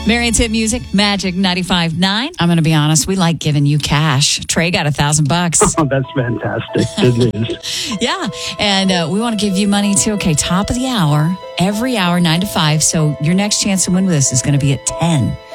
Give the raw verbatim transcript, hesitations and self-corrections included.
Marion's Hit Music, Magic ninety-five point nine. I'm going to be honest, we like giving you cash. Trey got a thousand bucks. Oh, that's fantastic. Good news. Yeah. And uh, we want to give you money too. Okay, top of the hour, every hour, nine to five. So your next chance to win with us is going to be at ten.